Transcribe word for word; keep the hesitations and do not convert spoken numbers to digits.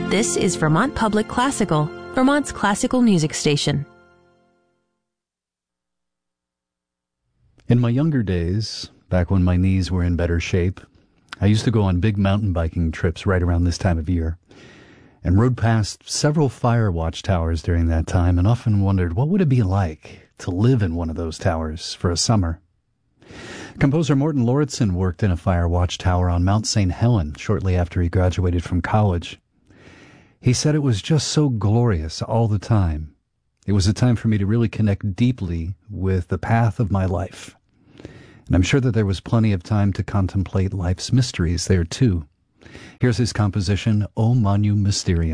This is Vermont Public Classical, Vermont's classical music station. In my younger days, back when my knees were in better shape, I used to go on big mountain biking trips right around this time of year, and rode past several fire watch towers during that time, and often wondered what would it be like to live in one of those towers for a summer. Composer Morton Lauritsen worked in a fire watch tower on Mount Saint Helen shortly after he graduated from college. He said it was just so glorious all the time. It was a time for me to really connect deeply with the path of my life. And I'm sure that there was plenty of time to contemplate life's mysteries there, too. Here's his composition, O Magnum Mysterium.